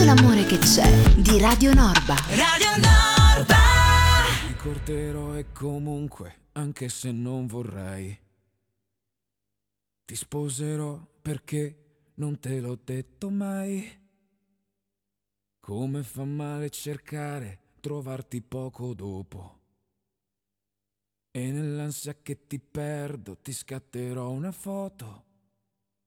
l'amore che c'è di Radio Norba. Radio Norba. Mi ricorderò e comunque, anche se non vorrei, ti sposerò perché non te l'ho detto mai. Come fa male cercare, trovarti poco dopo. E nell'ansia che ti perdo ti scatterò una foto